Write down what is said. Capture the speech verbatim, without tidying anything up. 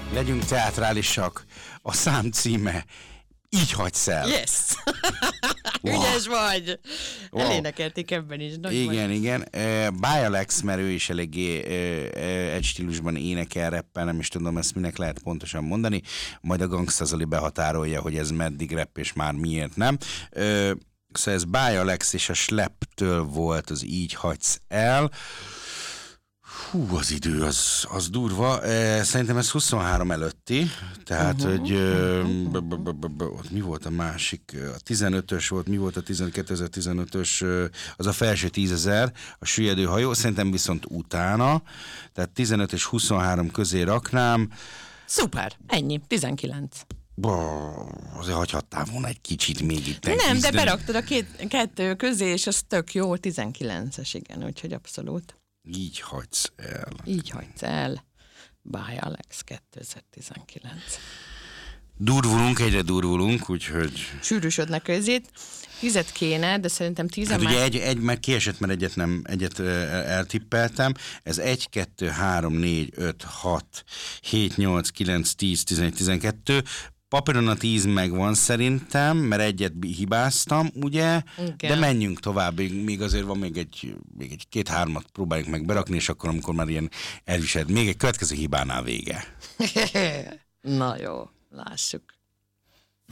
Legyünk teátrálisak. A szám címe Így hagysz el. Yes! Wow. Ügyes vagy! Wow. Elénekelték ebben is. Nagy Igen, vagy. igen. Báj Alex, mert ő is eléggé egy stílusban énekel, rappel, nem is tudom ezt minek lehet pontosan mondani, majd a Gangsta Zoli behatárolja, hogy ez meddig rap és már miért nem. Szóval ez Báj Alex és a Schlepptől volt az Így hagysz el. Hú, az idő, az, az durva. Szerintem ez huszonhárom előtti, tehát, uh-huh. hogy b- b- b- b- b- mi volt a másik? A tizenötös volt, mi volt a kétezer-tizenötös? Az a felső tízezer, a Süllyedő hajó, szerintem viszont utána, tehát tizenöt és huszonhárom közé raknám. Szuper, ennyi, tizenkilenc. Bah, azért hagyhattál volna egy kicsit még itt. Nem, küzdeni. de beraktad a két, kettő közé, és az tök jó, tizenkilences, igen, úgyhogy abszolút. Így hagysz el. Így hagysz el. Báj Alex kétezer-tizenkilenc. Durvulunk, egyre durvulunk, úgyhogy... Sűrűsödnek közét. Tízet kéne, de szerintem tízen Hát már... ugye egy, egy már kiesett, mert egyet nem, egyet eltippeltem. Ez egy, kettő, három, négy, öt, hat, hét, nyolc, kilenc, tíz, tizenegy, tizenkettő. Papíron a tíz megvan szerintem, mert egyet hibáztam, ugye? Igen. De menjünk tovább, még, még azért van még egy, még egy két-hármat próbáljuk meg berakni, és akkor, amikor már ilyen elviselt, még egy következő hibánál vége. Na jó, lássuk.